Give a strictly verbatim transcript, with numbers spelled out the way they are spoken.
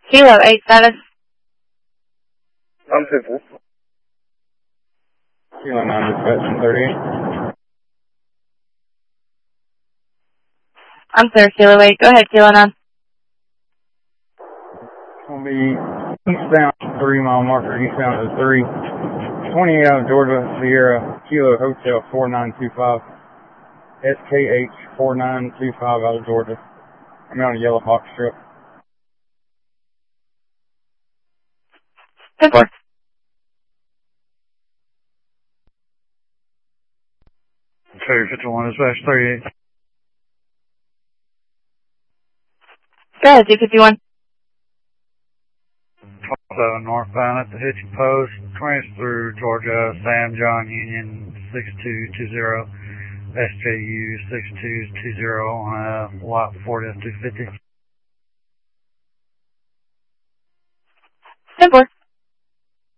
Kilo eight status. I'm simple. Kilo nine dispatch thirty-eight. I'm sorry, Kilo eight. Go ahead, Kilo nine. It's going to be eastbound three mile marker, eastbound to three. twenty-eight out of Georgia, Sierra, Kilo Hotel four nine two five. S K H four nine two five out of Georgia. I'm on a yellow box strip. ten four. two fifty-one dispatch thirty-eight. Go ahead, two fifty-one. twelve northbound at the hitching post, twenty through Georgia, Sam John Union six two two zero, S J U six two two zero on a lot Ford F two fifty. ten four.